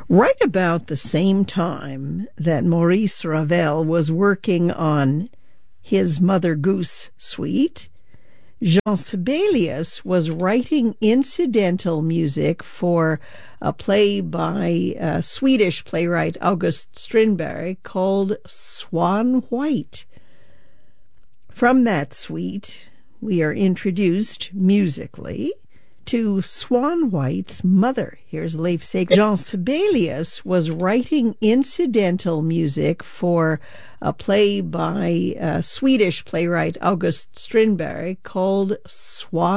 Right about the same time that Maurice Ravel was working on his Mother Goose suite, Jean Sibelius was writing incidental music for a play by Swedish playwright August Strindberg called Swan White. From that suite, we are introduced musically to Swan White's mother. Here's Leif Sake. Jean Sibelius was writing incidental music for a play by Swedish playwright August Strindberg called Swan